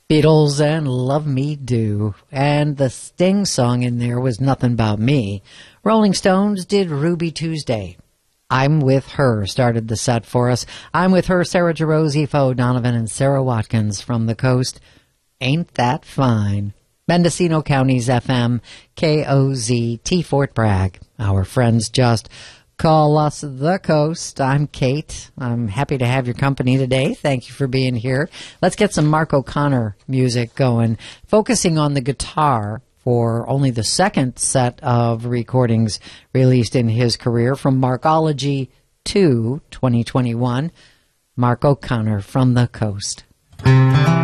Beatles and Love Me Do. And the Sting song in there was Nothing About Me. Rolling Stones did Ruby Tuesday. I'm With Her started the set for us. I'm With Her, Sarah Jarosz, Aoife O'Donovan, and Sarah Watkins from the coast. Ain't that fine? Mendocino County's FM, KOZT Fort Bragg. Our friends just call us the coast. I'm Kate. I'm happy to have your company today. Thank you for being here. Let's get some Mark O'Connor music going, focusing on the guitar for only the second set of recordings released in his career from Markology 2 2021. Mark O'Connor from the coast.